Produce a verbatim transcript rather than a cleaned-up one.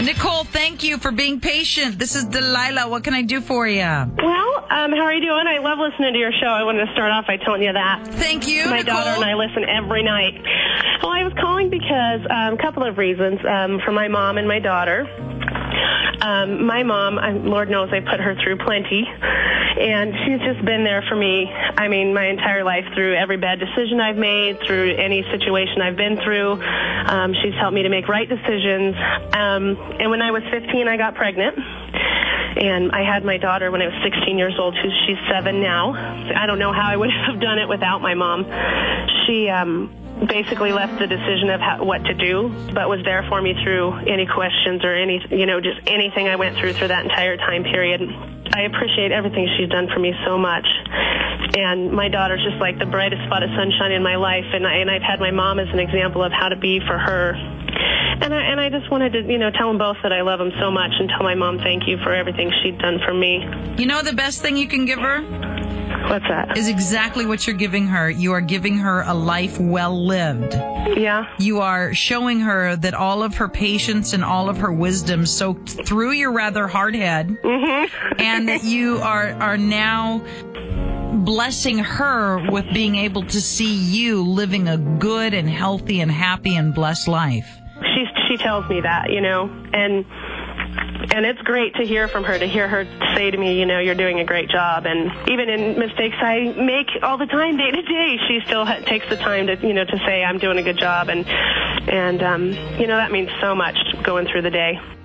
Nicole, thank you for being patient. This is Delilah. What can I do for you? Well, um, how are you doing? I love listening to your show. I wanted to start off by telling you that. Thank you, My Nicole. daughter and I listen every night. Well, I was calling because um, a couple of reasons. Um, for my mom and my daughter. Um, my mom, I, Lord knows I put her through plenty, and she's just been there for me, I mean, my entire life, through every bad decision I've made, through any situation I've been through. Um, she's helped me to make right decisions. Um, and when I was fifteen, I got pregnant. And I had my daughter when I was sixteen years old, who's she's seven now. I don't know how I would have done it without my mom. She um, basically left the decision of how, what to do, but was there for me through any questions or any, you know, just anything I went through through that entire time period. I appreciate everything she's done for me so much. And my daughter's just like the brightest spot of sunshine in my life, and, I, and I've had my mom as an example of how to be for her. And I, and I just wanted to, you know, tell them both that I love them so much, and tell my mom thank you for everything she'd done for me. You know the best thing you can give her? What's that? Is exactly what you're giving her. You are giving her a life well lived. Yeah. You are showing her that all of her patience and all of her wisdom soaked through your rather hard head, mm-hmm. and that you are, are now blessing her with being able to see you living a good and healthy and happy and blessed life. She she tells me that, you know, and and it's great to hear from her, to hear her say to me, you know, you're doing a great job. And even in mistakes I make all the time, day to day, she still ha- takes the time to, you know, to say I'm doing a good job. And, and um, you know, that means so much going through the day.